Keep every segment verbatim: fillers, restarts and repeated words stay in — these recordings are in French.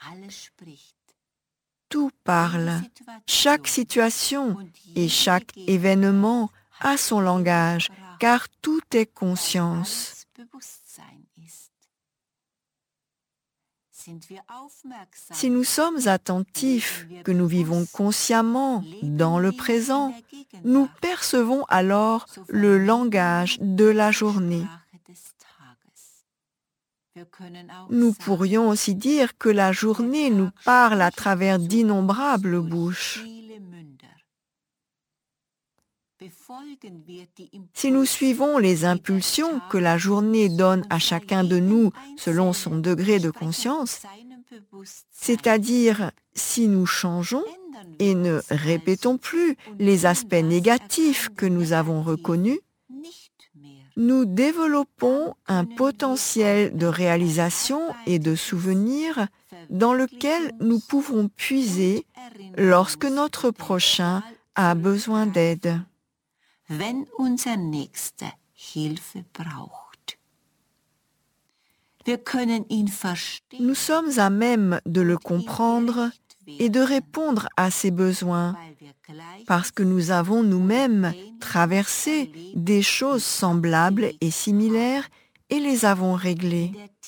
Tout parle. Chaque situation et chaque événement a son langage, car tout est conscience. Si nous sommes attentifs, que nous vivons consciemment dans le présent, nous percevons alors le langage de la journée. Nous pourrions aussi dire que la journée nous parle à travers d'innombrables bouches. Si nous suivons les impulsions que la journée donne à chacun de nous selon son degré de conscience, c'est-à-dire si nous changeons et ne répétons plus les aspects négatifs que nous avons reconnus, nous développons un potentiel de réalisation et de souvenir dans lequel nous pouvons puiser lorsque notre prochain a besoin d'aide. Wenn unser Nächster Hilfe braucht. Wir können ihn verstehen. Nous sommes à même de le comprendre et de répondre à ses besoins, parce que nous avons nous-mêmes traversé des choses semblables et similaires et les avons réglées.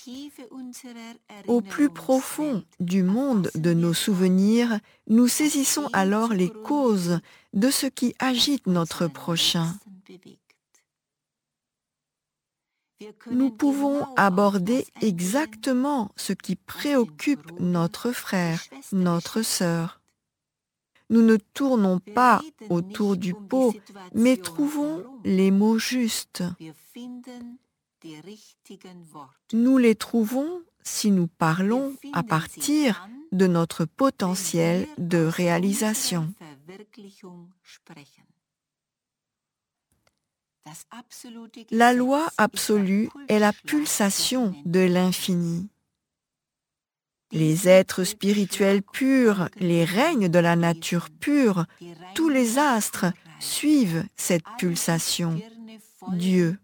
Au plus profond du monde de nos souvenirs, nous saisissons alors les causes de ce qui agite notre prochain. Nous pouvons aborder exactement ce qui préoccupe notre frère, notre sœur. Nous ne tournons pas autour du pot, mais trouvons les mots justes. Nous les trouvons si nous parlons à partir de notre potentiel de réalisation. La loi absolue est la pulsation de l'infini. Les êtres spirituels purs, les règnes de la nature pure, tous les astres suivent cette pulsation. Dieu.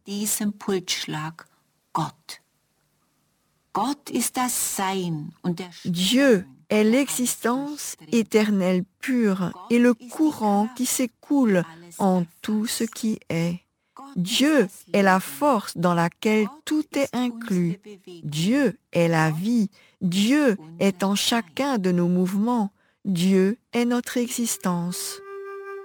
Dieu est l'existence éternelle pure et le courant qui s'écoule en tout ce qui est. Dieu est la force dans laquelle tout est inclus. Dieu est la vie. Dieu est en chacun de nos mouvements. Dieu est notre existence.